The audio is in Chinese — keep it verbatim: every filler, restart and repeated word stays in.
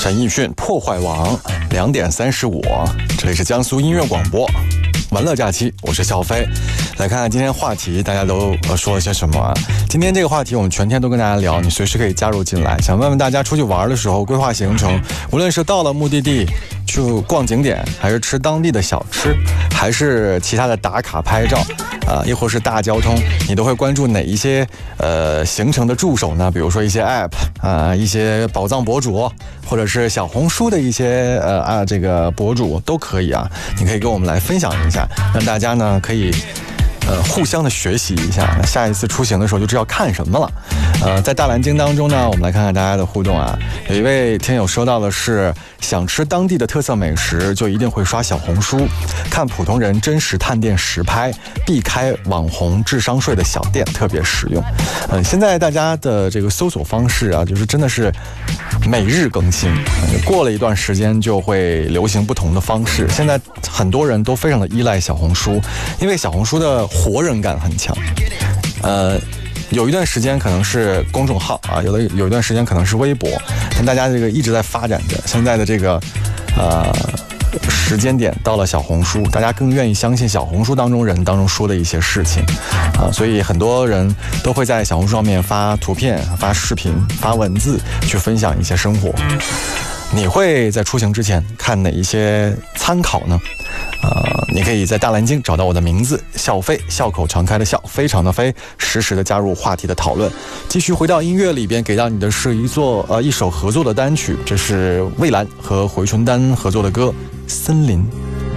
陈奕迅《破坏王》，两点三十五，这里是江苏音乐广播，玩乐假期，我是小飞。来看看今天话题，大家都说了些什么啊？今天这个话题我们全天都跟大家聊，你随时可以加入进来。想问问大家，出去玩的时候规划行程，无论是到了目的地去逛景点，还是吃当地的小吃，还是其他的打卡拍照啊，亦或是大交通，你都会关注哪一些呃行程的助手呢？比如说一些 app 啊，一些宝藏博主，或者是小红书的一些呃啊这个博主都可以啊，你可以跟我们来分享一下，让大家呢可以呃互相的学习一下，下一次出行的时候就知道看什么了。呃，在大蓝鲸当中呢，我们来看看大家的互动啊。有一位听友说到的是，想吃当地的特色美食，就一定会刷小红书，看普通人真实探店实拍，避开网红智商税的小店，特别实用。嗯、呃，现在大家的这个搜索方式啊，就是真的是每日更新，呃、过了一段时间就会流行不同的方式。现在很多人都非常的依赖小红书，因为小红书的活人感很强。呃。有一段时间可能是公众号啊，有的有一段时间可能是微博，但大家这个一直在发展着。现在的这个呃时间点到了小红书，大家更愿意相信小红书当中人当中说的一些事情啊，所以很多人都会在小红书上面发图片、发视频、发文字去分享一些生活。你会在出行之前看哪一些参考呢？呃，你可以在大蓝鲸找到我的名字笑飞，笑口常开的笑，非常的飞，实时的加入话题的讨论。继续回到音乐里边，给到你的是一座呃一首合作的单曲，这是蔚蓝和回春丹合作的歌《森林》。